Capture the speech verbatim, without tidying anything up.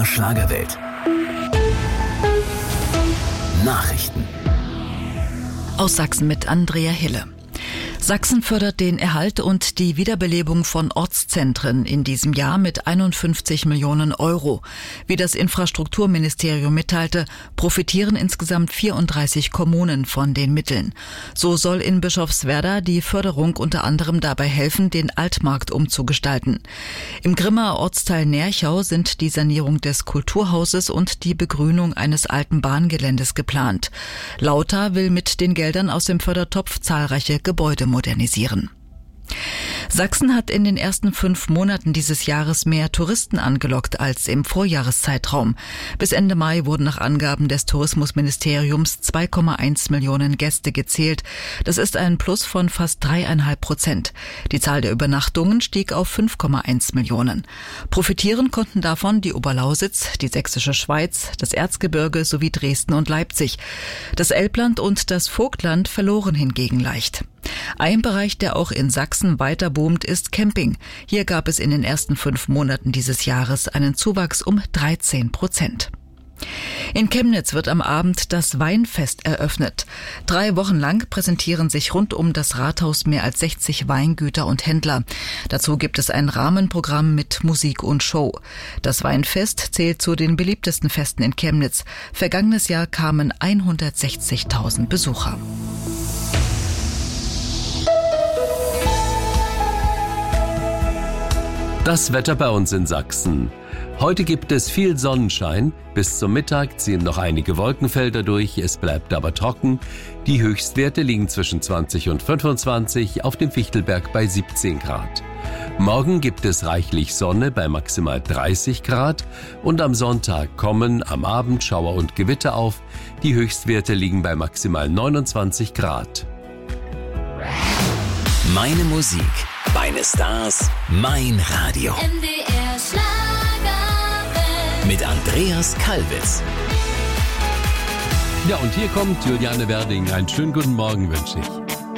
Schlagerwelt. Nachrichten aus Sachsen mit Andrea Hille. Sachsen fördert den Erhalt und die Wiederbelebung von Ortszentren in diesem Jahr mit einundfünfzig Millionen Euro. Wie das Infrastrukturministerium mitteilte, profitieren insgesamt vierunddreißig Kommunen von den Mitteln. So soll in Bischofswerda die Förderung unter anderem dabei helfen, den Altmarkt umzugestalten. Im Grimmaer Ortsteil Nerchau sind die Sanierung des Kulturhauses und die Begrünung eines alten Bahngeländes geplant. Lauter will mit den Geldern aus dem Fördertopf zahlreiche Gebäude modernisieren. Sachsen hat in den ersten fünf Monaten dieses Jahres mehr Touristen angelockt als im Vorjahreszeitraum. Bis Ende Mai wurden nach Angaben des Tourismusministeriums zwei Komma eins Millionen Gäste gezählt. Das ist ein Plus von fast dreieinhalb Prozent. Die Zahl der Übernachtungen stieg auf fünf Komma eins Millionen. Profitieren konnten davon die Oberlausitz, die Sächsische Schweiz, das Erzgebirge sowie Dresden und Leipzig. Das Elbland und das Vogtland verloren hingegen leicht. Ein Bereich, der auch in Sachsen weiter boomt, ist Camping. Hier gab es in den ersten fünf Monaten dieses Jahres einen Zuwachs um dreizehn Prozent. In Chemnitz wird am Abend das Weinfest eröffnet. Drei Wochen lang präsentieren sich rund um das Rathaus mehr als sechzig Weingüter und Händler. Dazu gibt es ein Rahmenprogramm mit Musik und Show. Das Weinfest zählt zu den beliebtesten Festen in Chemnitz. Vergangenes Jahr kamen hundertsechzigtausend Besucher. Das Wetter bei uns in Sachsen. Heute gibt es viel Sonnenschein. Bis zum Mittag ziehen noch einige Wolkenfelder durch. Es bleibt aber trocken. Die Höchstwerte liegen zwischen zwanzig und fünfundzwanzig, auf dem Fichtelberg bei siebzehn Grad. Morgen gibt es reichlich Sonne bei maximal dreißig Grad. Und am Sonntag kommen am Abend Schauer und Gewitter auf. Die Höchstwerte liegen bei maximal neunundzwanzig Grad. Meine Musik, meine Stars, mein Radio. M D R Schlagerwelt. Mit Andreas Kalbitz. Ja, und hier kommt Juliane Werding. Einen schönen guten Morgen wünsche ich.